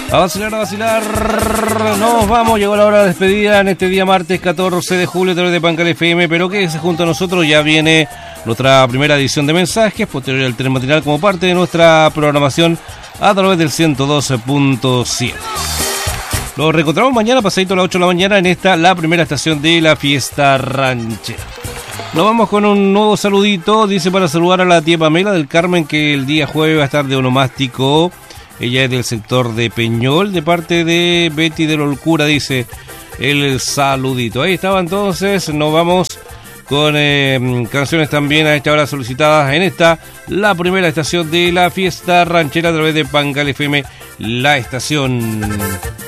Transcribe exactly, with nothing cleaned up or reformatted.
A vacilar, a vacilar. Nos vamos, llegó la hora de despedida en este día martes catorce de julio a través de Pancal F M, pero quédese junto a nosotros, ya viene nuestra primera edición de mensajes, posterior al tren matinal como parte de nuestra programación a través del ciento doce punto siete. Lo reencontramos mañana pasadito a las ocho de la mañana en esta, la primera estación de la fiesta ranchera. Nos vamos con un nuevo saludito, dice para saludar a la tía Pamela del Carmen que el día jueves va a estar de onomástico. Ella es del sector de Peñol, de parte de Betty de Lolcura, dice el saludito. Ahí estaba entonces, nos vamos con eh, canciones también a esta hora solicitadas en esta, la primera estación de la fiesta ranchera a través de Pancal F M, la estación.